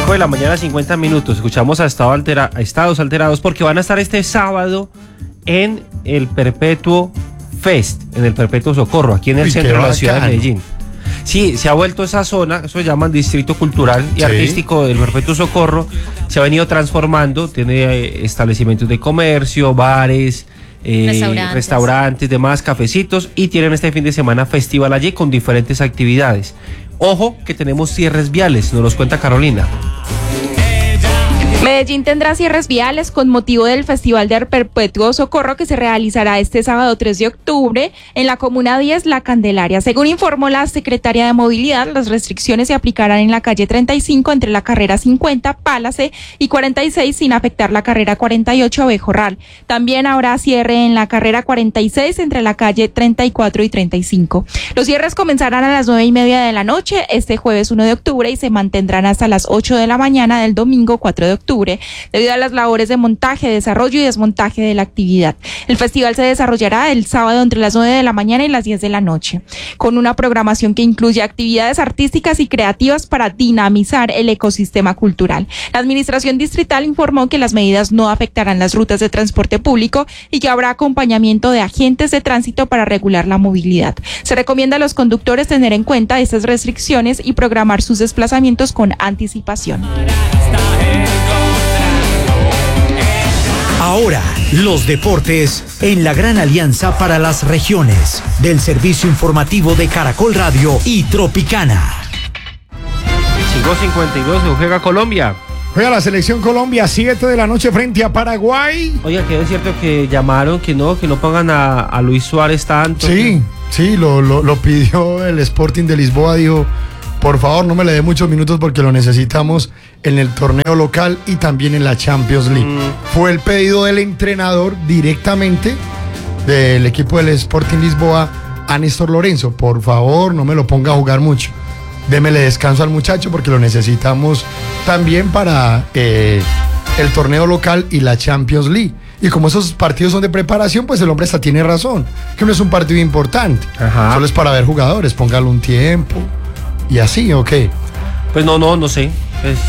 5 de la mañana, 50 minutos. Escuchamos a Estados Alterados porque van a estar este sábado en el Perpetuo Fest, en el Perpetuo Socorro, aquí en el centro de la ciudad de Medellín. Sí, se ha vuelto esa zona, eso se llama Distrito Cultural y Artístico del Perpetuo Socorro, se ha venido transformando, tiene establecimientos de comercio, bares, restaurantes, demás, cafecitos, y tienen este fin de semana festival allí con diferentes actividades. Ojo que tenemos cierres viales, nos los cuenta Carolina. Medellín tendrá cierres viales con motivo del Festival del Perpetuo Socorro que se realizará este sábado 3 de octubre en la Comuna 10, La Candelaria. Según informó la Secretaría de Movilidad, las restricciones se aplicarán en la calle 35 entre la carrera 50, Palace y 46 sin afectar la carrera 48, Abejorral. También habrá cierre en la carrera 46 entre la calle 34 y 35. Los cierres comenzarán a las 9:30 de la noche este jueves 1 de octubre y se mantendrán hasta las 8 de la mañana del domingo 4 de octubre. Debido a las labores de montaje, desarrollo y desmontaje de la actividad. El festival se desarrollará el sábado entre las 9 de la mañana y las 10 de la noche, con una programación que incluye actividades artísticas y creativas para dinamizar el ecosistema cultural. La administración distrital informó que las medidas no afectarán las rutas de transporte público y que habrá acompañamiento de agentes de tránsito para regular la movilidad. Se recomienda a los conductores tener en cuenta estas restricciones y programar sus desplazamientos con anticipación. Ahora, los deportes en la gran alianza para las regiones del servicio informativo de Caracol Radio y Tropicana. 5:52, se juega Colombia. Juega la selección Colombia, 7 de la noche frente a Paraguay. Oiga, que es cierto que llamaron que no pongan a Luis Suárez tanto. Sí, lo pidió el Sporting de Lisboa, dijo, por favor no me le dé muchos minutos porque lo necesitamos en el torneo local y también en la Champions League. Fue el pedido del entrenador directamente del equipo del Sporting Lisboa a Néstor Lorenzo, por favor no me lo ponga a jugar mucho, démele descanso al muchacho porque lo necesitamos también para el torneo local y la Champions League. Y como esos partidos son de preparación, pues el hombre hasta tiene razón, que no es un partido importante. Ajá. Solo es para ver jugadores, póngalo un tiempo y así, ¿o qué? Pues no sé, pues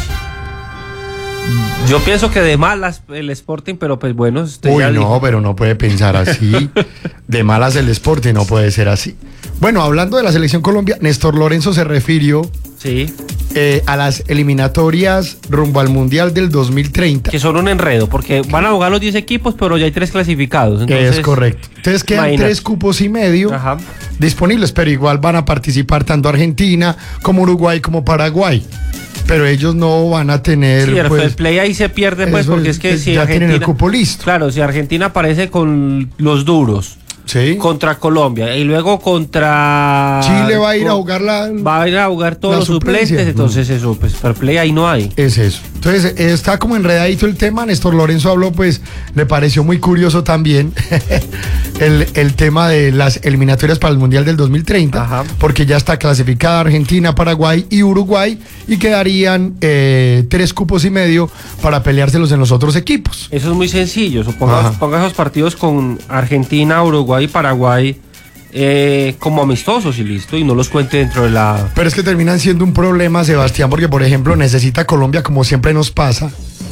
yo pienso que de malas el Sporting, pero pues bueno. Pero no puede pensar así. De malas el Sporting, no puede ser así. Bueno, hablando de la selección Colombia, Néstor Lorenzo se refirió a las eliminatorias rumbo al Mundial del 2030. Que son un enredo, porque van a jugar los 10 equipos, pero ya hay 3 clasificados. Entonces, es correcto. Entonces quedan 3 cupos y medio disponibles, pero igual van a participar tanto Argentina como Uruguay como Paraguay. Pero ellos no van a tener. Sí, el play ahí se pierde, pues, porque es que si ya tienen el cupo listo. Claro, si Argentina aparece con los duros. Sí. Contra Colombia y luego contra Chile va a ir a jugar todos los suplentes, entonces eso, pues fair play ahí no hay. Es eso. Entonces está como enredadito el tema. Néstor Lorenzo habló, pues le pareció muy curioso también el tema de las eliminatorias para el Mundial del 2030, porque ya está clasificada Argentina, Paraguay y Uruguay y quedarían 3 cupos y medio para peleárselos en los otros equipos. Eso es muy sencillo, ponga esos partidos con Argentina, Uruguay y Paraguay como amistosos y listo, y no los cuente dentro de la... Pero es que terminan siendo un problema, Sebastián, porque por ejemplo necesita Colombia, como siempre nos pasa,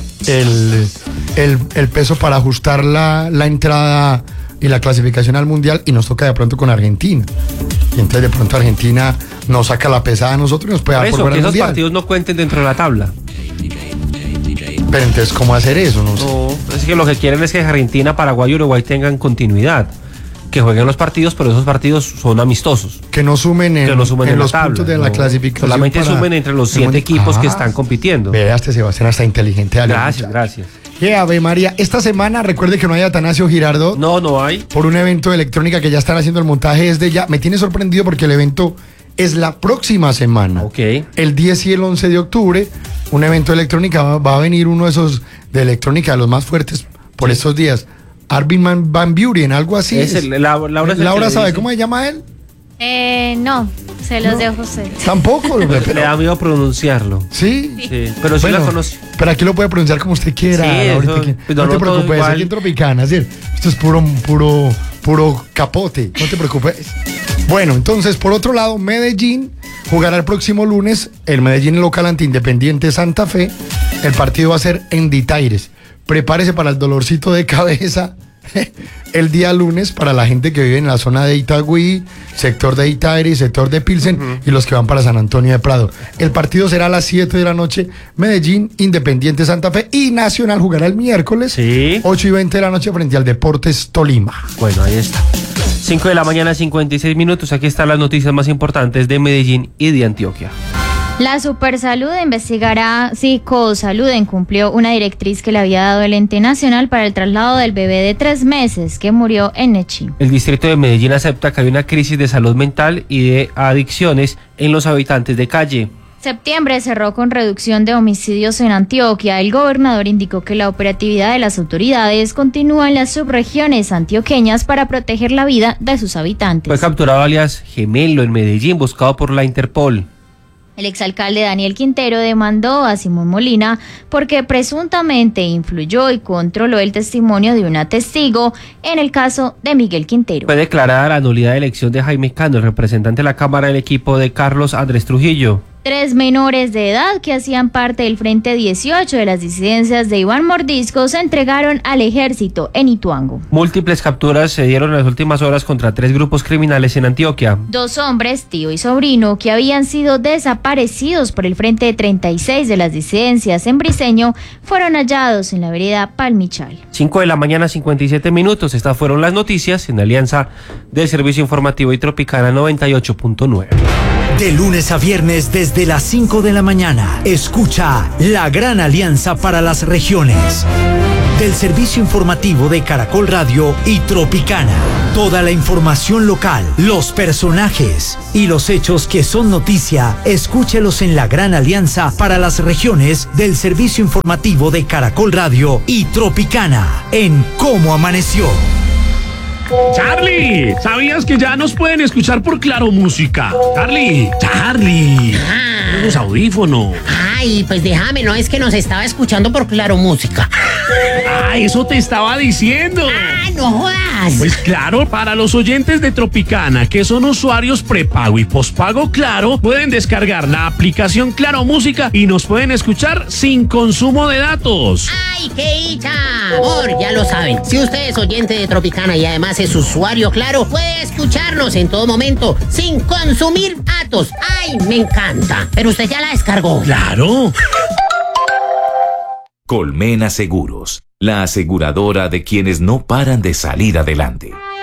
el peso para ajustar la entrada y la clasificación al Mundial, y nos toca de pronto con Argentina. Y entonces de pronto Argentina nos saca la pesada a nosotros y nos puede dar por fuera que del esos Mundial. Partidos no cuenten dentro de la tabla. Pero entonces, ¿cómo hacer eso? No sé. Es que lo que quieren es que Argentina, Paraguay y Uruguay tengan continuidad. Que jueguen los partidos, pero esos partidos son amistosos. Que no sumen en los puntos de la clasificación. Solamente sumen entre los 7 equipos que están compitiendo. Vea, Sebastián está inteligente. Gracias. Ave María, esta semana recuerde que no hay Atanasio Girardot. No hay. Por un evento de electrónica que ya están haciendo el montaje desde ya. Me tiene sorprendido porque el evento es la próxima semana. El 10 y el 11 de octubre, un evento de electrónica. Va a venir uno de esos de electrónica, de los más fuertes por estos días. Armin Van Buren, algo así. Laura sabe cómo se llama él. No, se los dejo José. Tampoco. Le da miedo pronunciarlo. ¿Sí? Pero sí la conoce. Pero aquí lo puede pronunciar como usted quiera. Sí, no te preocupes, aquí en Tropicana. ¿Sí? Esto es puro capote. No te preocupes. Bueno, entonces, por otro lado, Medellín jugará el próximo lunes el Medellín local ante Independiente Santa Fe. El partido va a ser en Ditaires. Prepárese para el dolorcito de cabeza el día lunes para la gente que vive en la zona de Itagüí, sector de Ditaires, sector de Pilsen y los que van para San Antonio de Prado. El partido será a las 7 de la noche. Medellín, Independiente Santa Fe y Nacional jugará el miércoles, sí, 8:20 de la noche frente al Deportes Tolima. Bueno, ahí está. 5 de la mañana, 56 minutos. Aquí están las noticias más importantes de Medellín y de Antioquia. La Supersalud investigará si Cosalud incumplió una directriz que le había dado el ente nacional para el traslado del bebé de 3 meses que murió en Nechí. El distrito de Medellín acepta que hay una crisis de salud mental y de adicciones en los habitantes de calle. Septiembre cerró con reducción de homicidios en Antioquia. El gobernador indicó que la operatividad de las autoridades continúa en las subregiones antioqueñas para proteger la vida de sus habitantes. Fue capturado alias Gemelo en Medellín, buscado por la Interpol. El exalcalde Daniel Quintero demandó a Simón Molina porque presuntamente influyó y controló el testimonio de una testigo en el caso de Miguel Quintero. Fue declarada la nulidad de elección de Jaime Cano, el representante de la Cámara del equipo de Carlos Andrés Trujillo. 3 menores de edad que hacían parte del Frente 18 de las disidencias de Iván Mordisco se entregaron al ejército en Ituango. Múltiples capturas se dieron en las últimas horas contra 3 grupos criminales en Antioquia. 2 hombres, tío y sobrino, que habían sido desaparecidos por el Frente 36 de las disidencias en Briceño, fueron hallados en la vereda Palmichal. 5 de la mañana, 57 minutos. Estas fueron las noticias en alianza del Servicio Informativo y Tropicana 98.9. De lunes a viernes desde las 5 de la mañana, escucha La Gran Alianza para las Regiones. Del Servicio Informativo de Caracol Radio y Tropicana. Toda la información local, los personajes y los hechos que son noticia, escúchelos en La Gran Alianza para las Regiones del Servicio Informativo de Caracol Radio y Tropicana en Cómo Amaneció. Charlie, ¿sabías que ya nos pueden escuchar por Claro Música? Charlie, los audífonos. Ay, pues déjame, no es que nos estaba escuchando por Claro Música. Ah, eso te estaba diciendo. Ah, no jodas. Pues claro, para los oyentes de Tropicana, que son usuarios prepago y pospago Claro, pueden descargar la aplicación Claro Música y nos pueden escuchar sin consumo de datos. Ay, qué dicha. Amor, ya lo saben, si usted es oyente de Tropicana y además es usuario Claro, puede escucharnos en todo momento sin consumir datos. Ay, me encanta. Pero usted ya la descargó. Claro. Colmena Seguros, la aseguradora de quienes no paran de salir adelante.